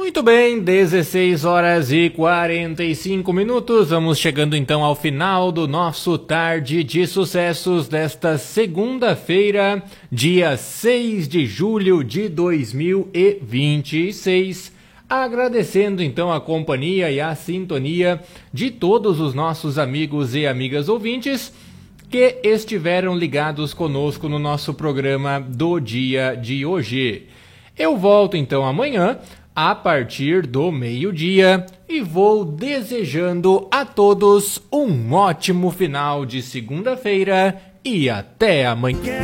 Muito bem, 16 horas e 45 minutos. Vamos chegando então ao final do nosso Tarde de Sucessos desta segunda-feira, dia 6 de julho de 2026. Agradecendo então a companhia e a sintonia de todos os nossos amigos e amigas ouvintes que estiveram ligados conosco no nosso programa do dia de hoje. Eu volto então amanhã a partir do meio-dia e vou desejando a todos um ótimo final de segunda-feira e até amanhã.